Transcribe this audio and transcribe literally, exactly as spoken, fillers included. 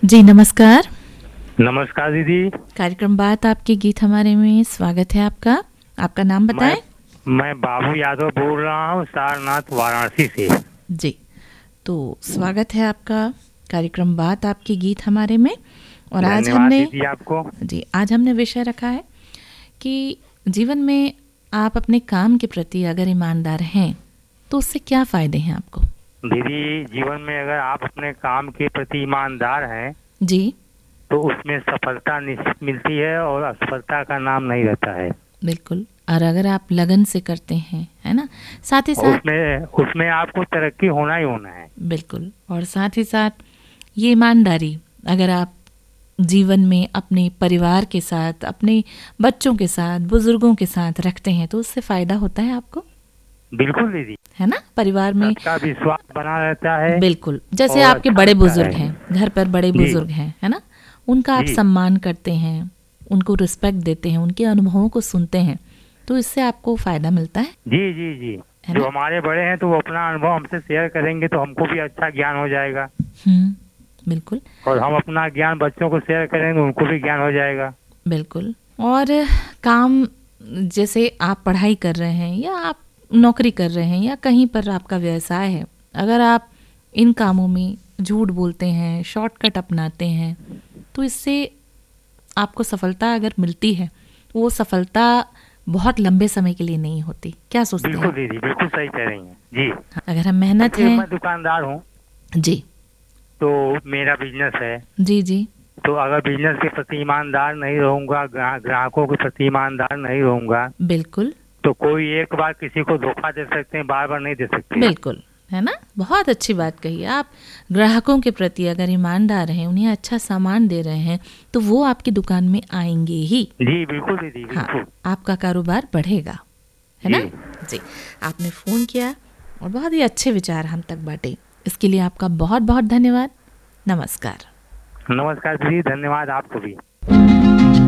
जी नमस्कार। नमस्कार दीदी। कार्यक्रम बात आपके गीत हमारे में स्वागत है आपका। आपका नाम बताएं। मैं मैं बाबू यादव बोल रहा हूँ, सारनाथ वाराणसी से। जी, तो स्वागत है आपका कार्यक्रम बात आपके गीत हमारे में। और आज धन्यवाद हमने दीदी आपको। जी आज हमने विषय रखा है कि जीवन में आप अपने काम के प्रति अगर ईमानदार हैं तो उससे क्या फ़ायदे हैं आपको। दीदी, जीवन में अगर आप अपने काम के प्रति ईमानदार हैं जी तो उसमें सफलता निश्चित मिलती है और असफलता का नाम नहीं रहता है। बिल्कुल। और अगर आप लगन से करते हैं, है ना, साथ ही और साथ उसमें उसमें आपको तरक्की होना ही होना है। बिल्कुल। और साथ ही साथ ये ईमानदारी अगर आप जीवन में अपने परिवार के साथ, अपने बच्चों के साथ, बुजुर्गों के साथ रखते हैं तो उससे फ़ायदा होता है आपको, बिल्कुल दीदी। है ना। परिवार में सबका विश्वास बना रहता है बिल्कुल, जैसे और आपके अच्छा बड़े लगता बुजुर्ग है। हैं, घर पर बड़े जी बुजुर्ग हैं, है ना, उनका आप जी सम्मान करते हैं, उनको रिस्पेक्ट देते हैं, उनके अनुभवों को सुनते हैं तो इससे आपको फ़ायदा मिलता है, जी जी जी है जो ना। हमारे बड़े हैं तो वो अपना अनुभव हमसे शेयर करेंगे तो हमको भी अच्छा ज्ञान हो जाएगा। हम्म, बिल्कुल और हम अपना ज्ञान बच्चों को शेयर करेंगे, उनको भी ज्ञान हो जाएगा। बिल्कुल। और काम, जैसे आप पढ़ाई कर रहे हैं या आप नौकरी कर रहे हैं या कहीं पर आपका व्यवसाय है, अगर आप इन कामों में झूठ बोलते हैं, शॉर्टकट अपनाते हैं तो इससे आपको सफलता अगर मिलती है तो वो सफलता बहुत लंबे समय के लिए नहीं होती। क्या सोचते हैं बिल्कुल आप? दीदी, बिल्कुल सही कह रही हैं जी। अगर हम मेहनत देखिए, हैं। मैं दुकानदार हूँ जी तो मेरा बिजनेस है। जी जी तो अगर बिजनेस के प्रति ईमानदार नहीं रहूंगा, ग्रा- ग्राहकों के प्रति ईमानदार नहीं रहूंगा बिल्कुल तो कोई एक बार किसी को धोखा दे सकते हैं, बार बार नहीं दे सकते। बिल्कुल, है ना। बहुत अच्छी बात कही आप। ग्राहकों के प्रति अगर ईमानदार हैं, उन्हें अच्छा सामान दे रहे हैं तो वो आपकी दुकान में आएंगे ही। जी बिल्कुल दीदी, हाँ, बिल्कुल आपका कारोबार बढ़ेगा, है ना। जी। जी, आपने फ़ोन किया और बहुत ही अच्छे विचार हम तक बांटे, इसके लिए आपका बहुत बहुत धन्यवाद। नमस्कार। नमस्कार दीदी, धन्यवाद आपको भी।